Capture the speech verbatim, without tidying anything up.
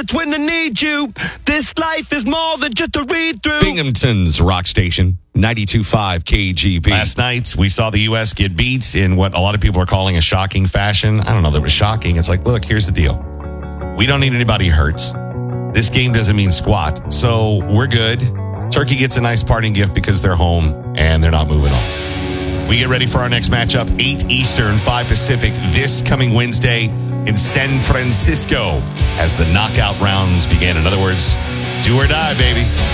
words when I need you. This life is more than just a read-through. Binghamton's rock station, ninety-two point five K G B. Last night, we saw the U S get beat in what a lot of people are calling a shocking fashion. I don't know that it was shocking. It's like, look, here's the deal. We don't need anybody hurt. This game doesn't mean squat, so we're good. Turkey gets a nice parting gift because they're home and they're not moving on. We get ready for our next matchup, eight Eastern, five Pacific, this coming Wednesday in San Francisco as the knockout rounds begin. In other words, do or die, baby.